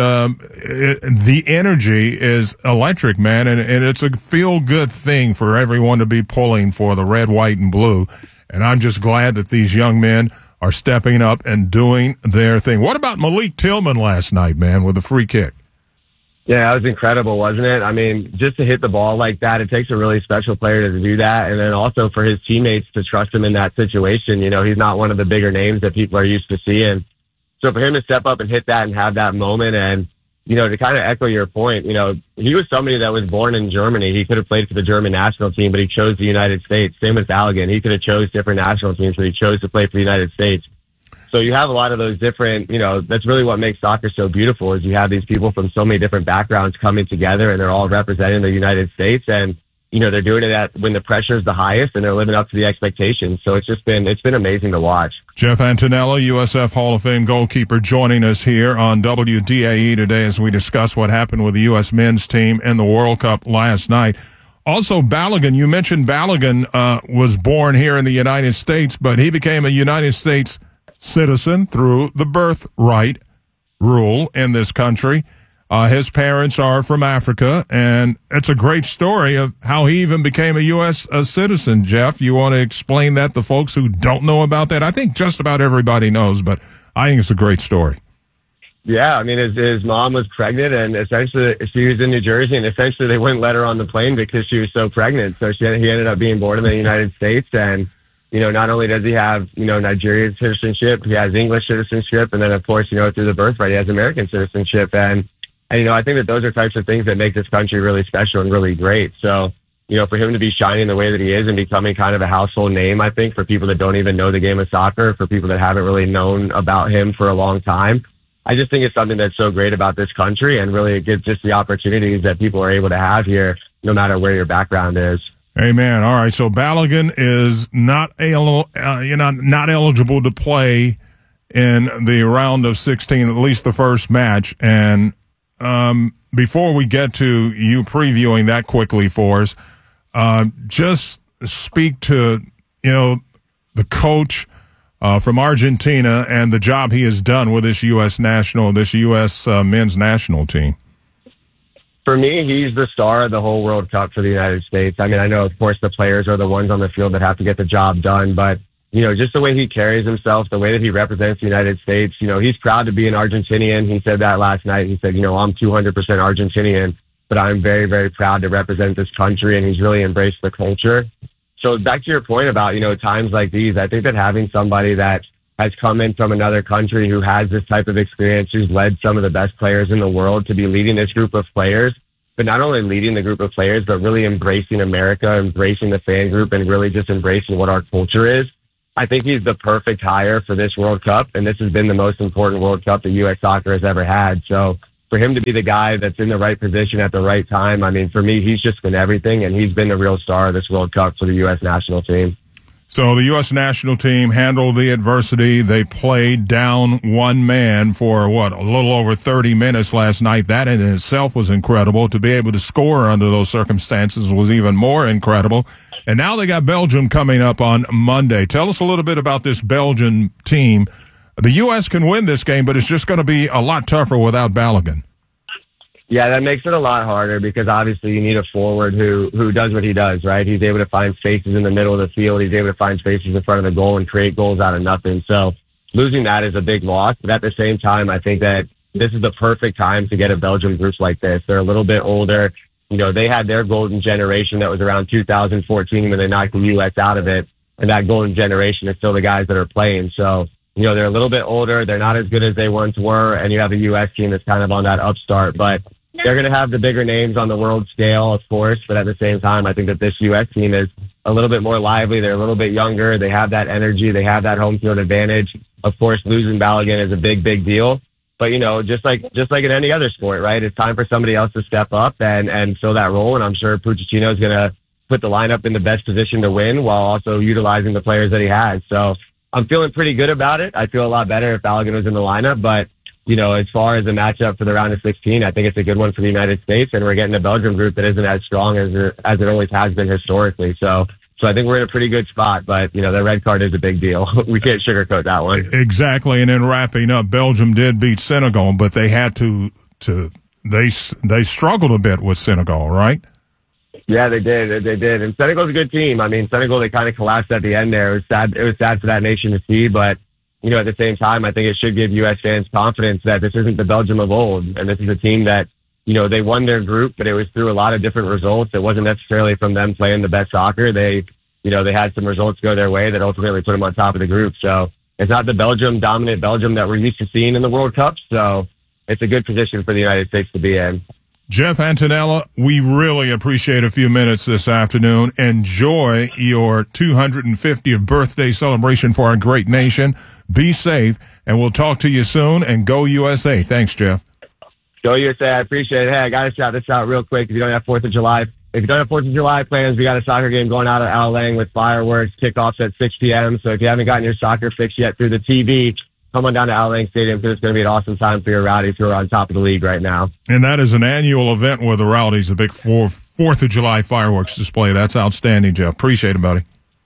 S1: the energy is electric, man, and it's a feel-good thing for everyone to be pulling for the red, white, and blue. And I'm just glad that these young men are stepping up and doing their thing. What about Malik Tillman last night, man, with a free kick?
S4: Yeah, that was incredible, wasn't it? I mean, just to hit the ball like that, it takes a really special player to do that. And then also for his teammates to trust him in that situation. You know, he's not one of the bigger names that people are used to seeing. So for him to step up and hit that and have that moment, and, you know, to kind of echo your point, you know, he was somebody that was born in Germany. He could have played for the German national team, but he chose the United States. Same with Balogun. He could have chose different national teams, but he chose to play for the United States. So you have a lot of those different, you know, that's really what makes soccer so beautiful, is you have these people from so many different backgrounds coming together, and they're all representing the United States. And, you know, they're doing it when the pressure is the highest, and they're living up to the expectations. So it's been amazing to watch. Jeff
S1: Antonello, USF Hall of Fame goalkeeper, joining us here on WDAE today as we discuss what happened with the U.S. men's team in the World Cup last night. Also, Balogun, you mentioned Balogun was born here in the United States, but he became a United States citizen through the birthright rule in this country. His parents are from Africa, and it's a great story of how he even became a U.S. citizen. Jeff, you want to explain that to folks who don't know about that? I think just about everybody knows, but I think it's a great story.
S4: Yeah, I mean, his mom was pregnant, and essentially she was in New Jersey, and essentially they wouldn't let her on the plane because she was so pregnant. So he ended up being born in the United States, and, you know, not only does he have, you know, Nigerian citizenship, he has English citizenship, and then, of course, you know, through the birthright, he has American citizenship. And, you know, I think that those are types of things that make this country really special and really great. So, you know, for him to be shining the way that he is and becoming kind of a household name, I think, for people that don't even know the game of soccer, for people that haven't really known about him for a long time, I just think it's something that's so great about this country, and really it gives just the opportunities that people are able to have here, no matter where your background is.
S1: Amen. All right. So Balogun is not eligible to play in the round of 16, at least the first match. And before we get to you previewing that quickly for us, just speak to, you know, the coach from Argentina and the job he has done with this U.S. men's national team.
S4: For me, he's the star of the whole World Cup for the United States. I mean, I know, of course, the players are the ones on the field that have to get the job done, but, you know, just the way he carries himself, the way that he represents the United States, you know, he's proud to be an Argentinian. He said that last night. He said, you know, I'm 200% Argentinian, but I'm very, very proud to represent this country, and he's really embraced the culture. So back to your point about, you know, times like these, I think that having somebody that has come in from another country who has this type of experience, who's led some of the best players in the world, to be leading this group of players, but not only leading the group of players, but really embracing America, embracing the fan group, and really just embracing what our culture is. I think he's the perfect hire for this World Cup, and this has been the most important World Cup that U.S. soccer has ever had. So for him to be the guy that's in the right position at the right time, I mean, for me, he's just been everything, and he's been the real star of this World Cup for the U.S. national team.
S1: So the U.S. national team handled the adversity. They played down one man for, a little over 30 minutes last night. That in itself was incredible. To be able to score under those circumstances was even more incredible. And now they got Belgium coming up on Monday. Tell us a little bit about this Belgian team. The U.S. can win this game, but it's just going to be a lot tougher without Balogun.
S4: Yeah, that makes it a lot harder because obviously you need a forward who does what he does, right? He's able to find spaces in the middle of the field. He's able to find spaces in front of the goal and create goals out of nothing. So losing that is a big loss. But at the same time, I think that this is the perfect time to get a Belgium group like this. They're a little bit older. You know, they had their golden generation that was around 2014 when they knocked the U.S. out of it. And that golden generation is still the guys that are playing. So, you know, they're a little bit older. They're not as good as they once were. And you have a U.S. team that's kind of on that upstart. But they're going to have the bigger names on the world scale, of course. But at the same time, I think that this U.S. team is a little bit more lively. They're a little bit younger. They have that energy. They have that home field advantage. Of course, losing Balogun is a big, big deal. But, you know, just like in any other sport, right? It's time for somebody else to step up and fill that role. And I'm sure Pochettino is going to put the lineup in the best position to win while also utilizing the players that he has. So I'm feeling pretty good about it. I feel a lot better if Balogun was in the lineup. But, you know, as far as a matchup for the round of 16, I think it's a good one for the United States. And we're getting a Belgium group that isn't as strong as it always has been historically. So I think we're in a pretty good spot, but, you know, the red card is a big deal. We can't sugarcoat that one.
S1: Exactly. And then wrapping up, Belgium did beat Senegal, but they had they struggled a bit with Senegal, right?
S4: Yeah, they did. They did. And Senegal's a good team. I mean, Senegal, they kind of collapsed at the end there. It was sad for that nation to see, but, you know, at the same time, I think it should give U.S. fans confidence that this isn't the Belgium of old. And this is a team that, you know, they won their group, but it was through a lot of different results. It wasn't necessarily from them playing the best soccer. They had some results go their way that ultimately put them on top of the group. So it's not the dominant Belgium that we're used to seeing in the World Cup. So it's a good position for the United States to be in.
S1: Jeff Antonella, we really appreciate a few minutes this afternoon. Enjoy your 250th birthday celebration for our great nation. Be safe, and we'll talk to you soon, and go USA. Thanks, Jeff.
S4: Go USA. I appreciate it. Hey, I got to shout this out real quick. If you don't have 4th of July plans, we got a soccer game going out at Al Lang with fireworks, kickoffs at 6 p.m. So if you haven't gotten your soccer fix yet through the TV, come on down to Al Lang Stadium because it's going to be an awesome time for your Rowdies who are on top of the league right now.
S1: And that is an annual event with the Rowdies, the big 4th of July fireworks display. That's outstanding, Jeff. Appreciate it, buddy.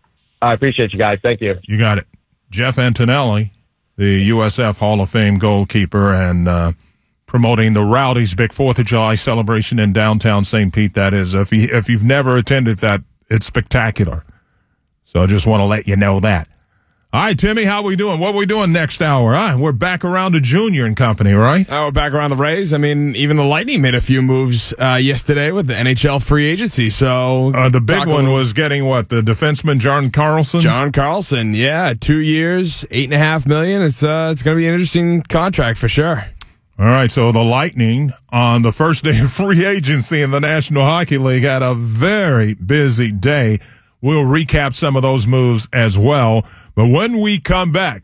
S4: I appreciate you guys. Thank you.
S1: You got it. Jeff Antonelli, the USF Hall of Fame goalkeeper, and promoting the Rowdies' big 4th of July celebration in downtown St. Pete. That is, if you've never attended that, it's spectacular. So I just want to let you know that. All right, Timmy, how we doing? What are we doing next hour? We're back around to Junior and company, right?
S12: We're back around the Rays. I mean, even the Lightning made a few moves yesterday with the NHL free agency. So
S1: the big one was getting what? The defenseman John Carlson?
S12: John Carlson, yeah. 2 years, $8.5 million. It's going to be an interesting contract for sure.
S1: All right, so the Lightning, on the first day of free agency in the National Hockey League, had a very busy day. We'll recap some of those moves as well. But when we come back,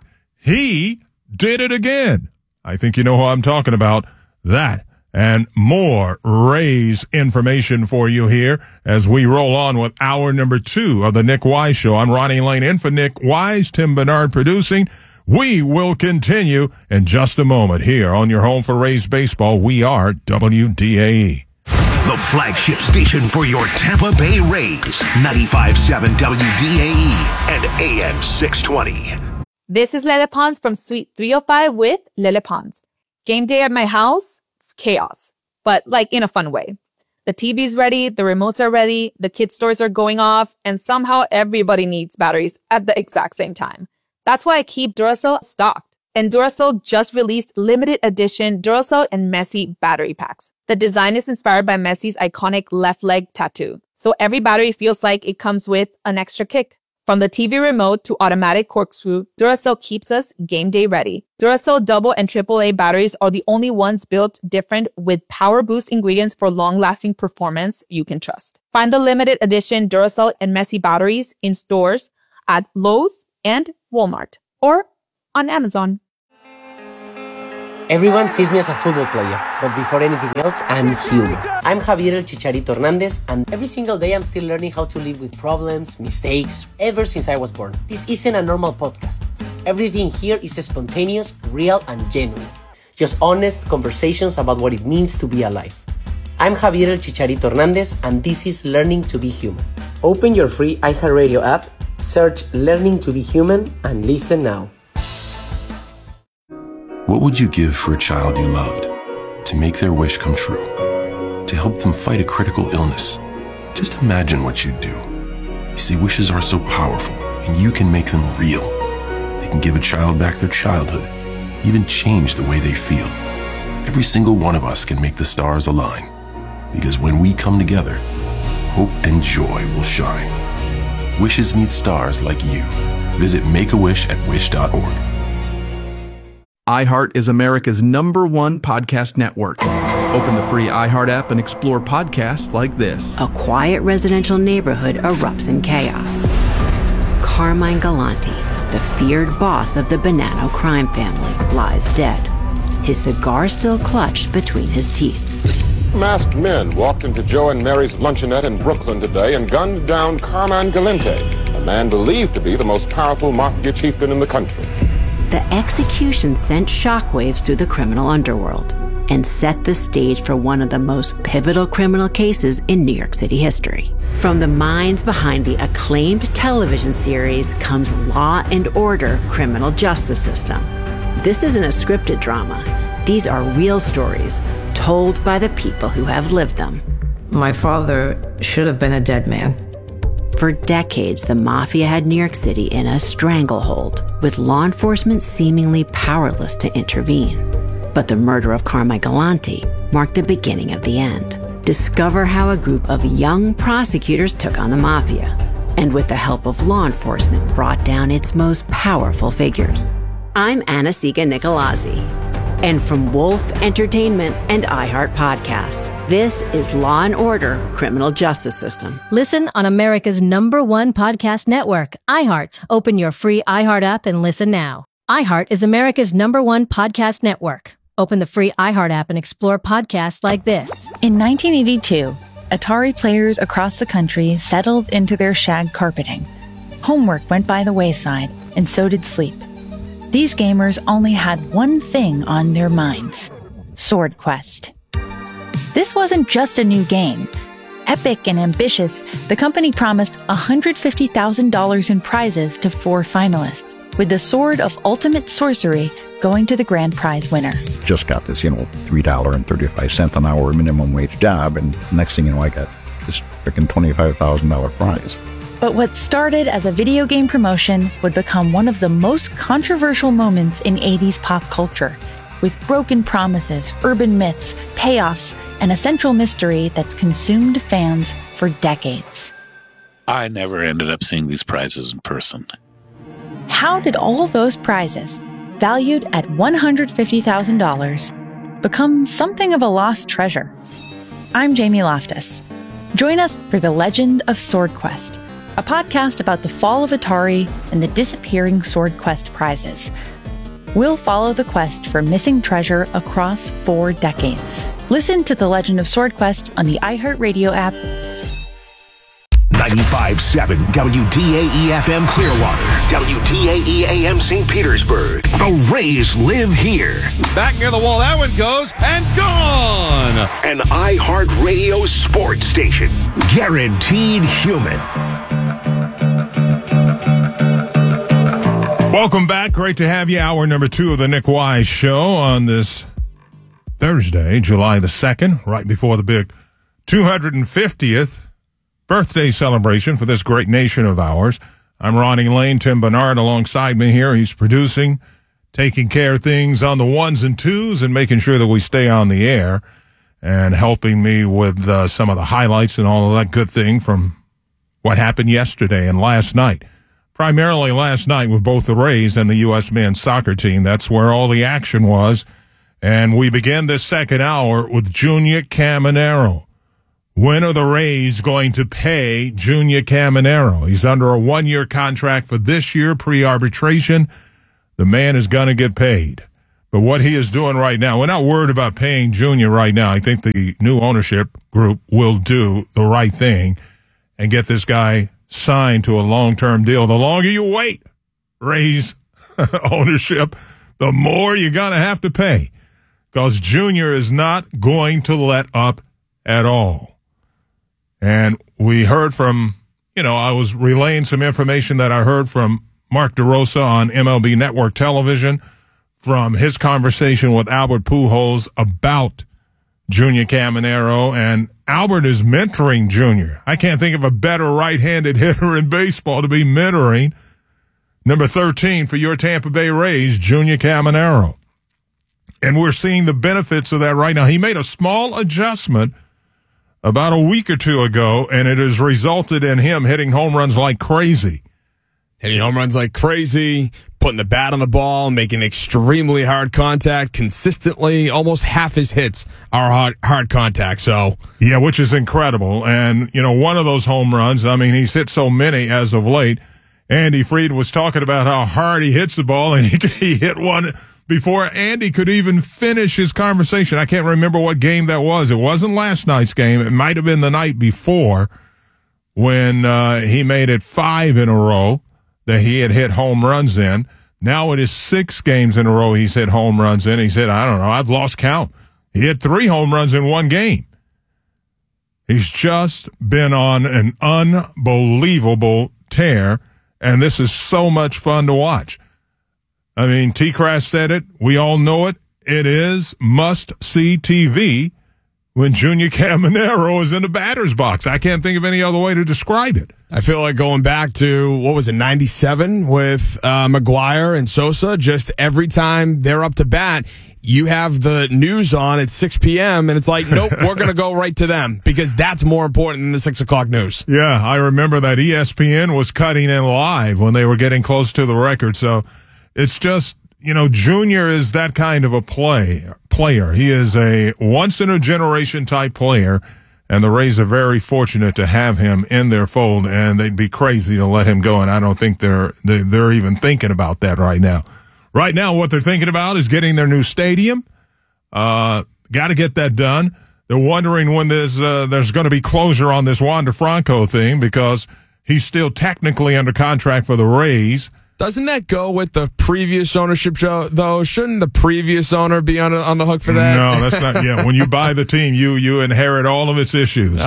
S1: he did it again. I think you know who I'm talking about. That and more Rays information for you here as we roll on with hour number 2 of the Nick Wise Show. I'm Ronnie Lane in for Nick Wise, Tim Bernard producing. We will continue in just a moment here on your home for Rays baseball. We are WDAE.
S2: The flagship station for your Tampa Bay Rays. 95.7 WDAE and AM 620.
S3: This is Lele Pons from Suite 305 with Lele Pons. Game day at my house, it's chaos, but like in a fun way. The TV's ready, the remotes are ready, the kids' toys are going off, and somehow everybody needs batteries at the exact same time. That's why I keep Duracell stocked. And Duracell just released limited edition Duracell and Messi battery packs. The design is inspired by Messi's iconic left leg tattoo. So every battery feels like it comes with an extra kick. From the TV remote to automatic corkscrew, Duracell keeps us game day ready. Duracell double and AAA batteries are the only ones built different with power boost ingredients for long-lasting performance you can trust. Find the limited edition Duracell and Messi batteries in stores at Lowe's and Walmart or on Amazon.
S15: Everyone sees me as a football player, but before anything else, I'm human. I'm Javier El Chicharito Hernandez, and every single day I'm still learning how to live with problems, mistakes, ever since I was born. This isn't a normal podcast. Everything here is spontaneous, real, and genuine. Just honest conversations about what it means to be alive. I'm Javier El Chicharito Hernandez, and this is Learning to be Human. Open your free iHeartRadio app, search Learning to be Human, and listen now.
S9: What would you give for a child you loved? To make their wish come true? To help them fight a critical illness? Just imagine what you'd do. You see, wishes are so powerful, and you can make them real. They can give a child back their childhood, even change the way they feel. Every single one of us can make the stars align, because when we come together, hope and joy will shine. Wishes need stars like you. Visit Make-A-Wish at wish.org.
S20: iHeart is America's #1 podcast network. Open the free iHeart app and explore podcasts like this.
S10: A quiet residential neighborhood erupts in chaos. Carmine Galante, the feared boss of the Bonanno crime family, lies dead, his cigar still clutched between his teeth.
S11: Masked men walked into Joe and Mary's luncheonette in Brooklyn today and gunned down Carmine Galante, a man believed to be the most powerful mafia chieftain in the country.
S10: The execution sent shockwaves through the criminal underworld and set the stage for one of the most pivotal criminal cases in New York City history. From the minds behind the acclaimed television series comes Law and Order: Criminal Justice System. This isn't a scripted drama. These are real stories told by the people who have lived them.
S14: My father should have been a dead man.
S10: For decades, the mafia had New York City in a stranglehold, with law enforcement seemingly powerless to intervene. But the murder of Carmine Galante marked the beginning of the end. Discover how a group of young prosecutors took on the mafia, and with the help of law enforcement, brought down its most powerful figures. I'm Anna-Sigga Nicolazzi. And from Wolf Entertainment and iHeart Podcasts, this is Law and Order: Criminal Justice System.
S25: Listen on America's #1 podcast network, iHeart. Open your free iHeart app and listen now. iHeart is America's #1 podcast network. Open the free iHeart app and explore podcasts like this.
S26: In 1982, Atari players across the country settled into their shag carpeting. Homework went by the wayside, and so did sleep. These gamers only had one thing on their minds: Sword Quest. This wasn't just a new game. Epic and ambitious, the company promised $150,000 in prizes to 4 finalists, with the Sword of Ultimate Sorcery going to the grand prize winner.
S27: Just got this, $3.35 an hour minimum wage job, and next thing you know, I got this freaking $25,000 prize.
S26: But what started as a video game promotion would become one of the most controversial moments in 80s pop culture, with broken promises, urban myths, payoffs, and a central mystery that's consumed fans for decades.
S28: I never ended up seeing these prizes in person.
S26: How did all those prizes, valued at $150,000, become something of a lost treasure? I'm Jamie Loftus. Join us for The Legend of Sword Quest, a podcast about the fall of Atari and the disappearing Sword Quest prizes. We'll follow the quest for missing treasure across 4 decades. Listen to The Legend of Sword Quest on the iHeartRadio app.
S2: 95.7 WDAE FM Clearwater, WDAE AM St. Petersburg. The Rays live here.
S13: Back near the wall, that one goes and gone.
S2: An iHeartRadio sports station. Guaranteed human.
S1: Welcome back. Great to have you. Hour number 2 of the Nick Wise Show on this Thursday, July the 2nd, right before the big 250th birthday celebration for this great nation of ours. I'm Ronnie Lane, Tim Bernard alongside me here. He's producing, taking care of things on the 1s and 2s and making sure that we stay on the air, and helping me with some of the highlights and all of that good thing from what happened yesterday and last night. primarily last night with both the Rays and the U.S. men's soccer team. That's where all the action was. And we begin this second hour with Junior Caminero. When are the Rays going to pay Junior Caminero? He's under a 1-year contract for this year, pre-arbitration. The man is going to get paid. But what he is doing right now, we're not worried about paying Junior right now. I think the new ownership group will do the right thing and get this guy signed to a long-term deal. The longer you wait, Rays ownership, the more you're going to have to pay, because Junior is not going to let up at all. And we heard from, I was relaying some information that I heard from Mark DeRosa on MLB Network Television from his conversation with Albert Pujols about Junior Caminero, and Albert is mentoring Junior. I can't think of a better right-handed hitter in baseball to be mentoring. Number 13 for your Tampa Bay Rays, Junior Caminero. And we're seeing the benefits of that right now. He made a small adjustment about a week or two ago, and it has resulted in him hitting home runs like crazy.
S12: Hitting home runs like crazy, putting the bat on the ball, making extremely hard contact consistently. Almost half his hits are hard contact. So
S1: yeah, which is incredible. And, one of those home runs, he's hit so many as of late. Andy Fried was talking about how hard he hits the ball, and he hit one before Andy could even finish his conversation. I can't remember what game that was. It wasn't last night's game. It might have been the night before when he made it 5 in a row that he had hit home runs in. Now it is 6 games in a row he's hit home runs in. He said, I don't know, I've lost count. He hit 3 home runs in one game. He's just been on an unbelievable tear, and this is so much fun to watch. T-Crash said it. We all know it. It is must-see TV when Junior Caminero is in the batter's box. I can't think of any other way to describe it.
S12: I feel like going back to, 97 with McGuire and Sosa, just every time they're up to bat, you have the news on at 6 p.m., and it's like, nope, we're going to go right to them because that's more important than the 6 o'clock news.
S1: Yeah, I remember that ESPN was cutting in live when they were getting close to the record. So it's just, Junior is that kind of a player. He is a once-in-a-generation type player, and the Rays are very fortunate to have him in their fold, and they'd be crazy to let him go, and I don't think they're even thinking about that right now. Right now, what they're thinking about is getting their new stadium. Got to get that done. They're wondering when there's going to be closure on this Wander Franco thing because he's still technically under contract for the Rays.
S12: Doesn't that go with the previous ownership, though? Shouldn't the previous owner be on the hook for that?
S1: No, that's not. Yeah, when you buy the team, you inherit all of its issues.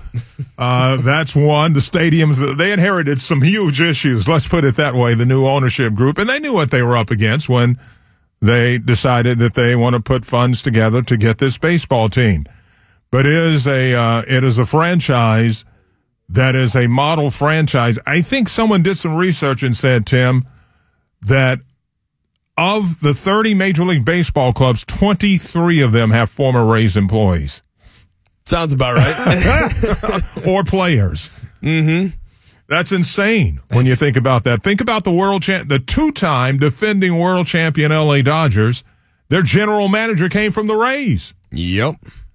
S1: That's one. The stadiums, they inherited some huge issues. Let's put it that way. The new ownership group, and they knew what they were up against when they decided that they want to put funds together to get this baseball team. But it is a franchise that is a model franchise. I think someone did some research and said, Tim, that of the 30 Major League Baseball clubs, 23 of them have former Rays employees.
S12: Sounds about right.
S1: Or players.
S12: Mm-hmm.
S1: That's insane when you think about that. Think about the two-time defending world champion LA Dodgers. Their general manager came from the Rays.
S12: Yep.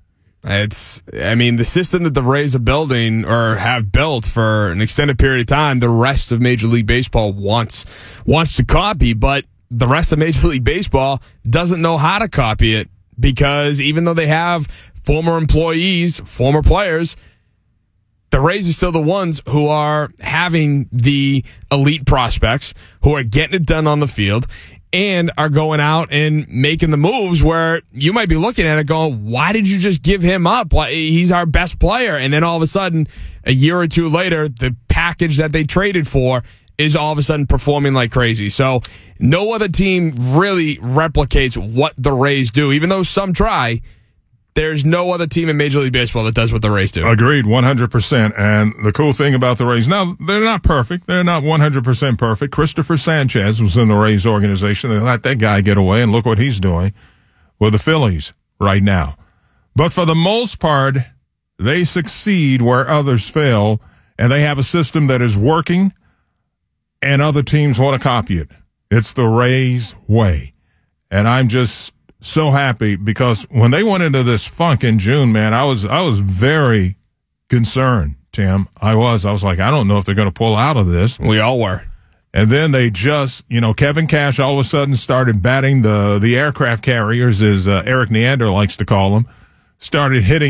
S12: The system that the Rays are building or have built for an extended period of time, the rest of Major League Baseball wants to copy, but the rest of Major League Baseball doesn't know how to copy it because even though they have former employees, former players, the Rays are still the ones who are having the elite prospects, who are getting it done on the field, and are going out and making the moves where you might be looking at it going, why did you just give him up? He's our best player. And then all of a sudden, a year or two later, the package that they traded for is all of a sudden performing like crazy. So no other team really replicates what the Rays do. Even though some try, there's no other team in Major League Baseball that does what the Rays do.
S1: Agreed, 100%. And the cool thing about the Rays, now, they're not perfect. They're not 100% perfect. Christopher Sanchez was in the Rays organization. They let that guy get away, and look what he's doing with the Phillies right now. But for the most part, they succeed where others fail, and they have a system that is working. and other teams want to copy it. It's the Rays way. And I'm just so happy because when they went into this funk in June, man, I was very concerned, Tim. I was like, I don't know if they're going to pull out of this.
S12: We all were.
S1: And then they just, Kevin Cash all of a sudden started batting the aircraft carriers, as Eric Neander likes to call them, started hitting